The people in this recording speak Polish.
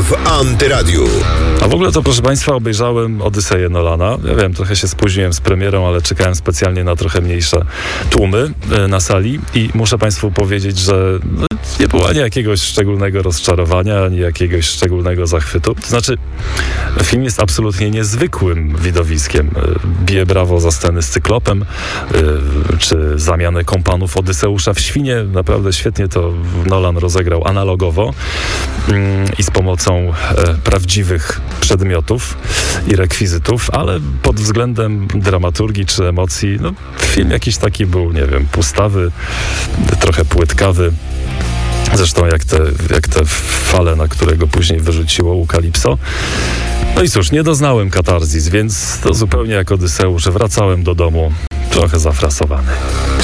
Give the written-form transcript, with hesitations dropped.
w Antyradiu. A w ogóle to, proszę Państwa, obejrzałem Odyseję Nolana. Ja wiem, trochę się spóźniłem z premierą, ale czekałem specjalnie na trochę mniejsze tłumy na sali i muszę Państwu powiedzieć, że nie było ani jakiegoś szczególnego rozczarowania, ani jakiegoś szczególnego zachwytu. To znaczy, film jest absolutnie niezwykłym widowiskiem. Bije brawo za sceny z Cyklopem, czy zamianę kompanów Odyseusza w świnie. Naprawdę świetnie to Nolan rozegrał analogowo i z pomocą prawdziwych przedmiotów i rekwizytów, ale pod względem dramaturgii czy emocji, film jakiś taki był, nie wiem, pustawy, trochę płytkawy. Zresztą jak te fale, na które go później wyrzuciło u Kalipso. No i cóż, nie doznałem katarzis, więc to zupełnie jak Odyseusz. Wracałem do domu trochę zafrasowany.